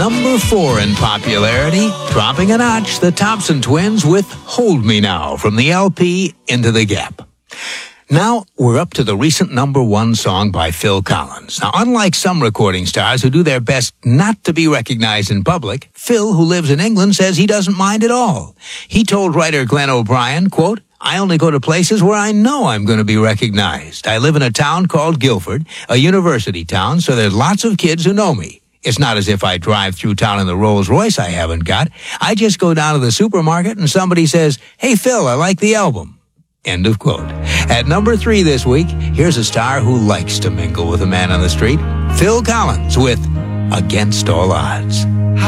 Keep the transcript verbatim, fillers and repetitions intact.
number four in popularity, dropping a notch, the Thompson Twins with Hold Me Now from the L P Into the Gap. Now, we're up to the recent number one song by Phil Collins. Now, unlike some recording stars who do their best not to be recognized in public, Phil, who lives in England, says he doesn't mind at all. He told writer Glenn O'Brien, quote, "I only go to places where I know I'm going to be recognized. I live in a town called Guildford, a university town, so there's lots of kids who know me. It's not as if I drive through town in the Rolls Royce I haven't got. I just go down to the supermarket and somebody says, 'Hey, Phil, I like the album.'" End of quote. At number three this week, here's a star who likes to mingle with a man on the street, Phil Collins with Against All Odds.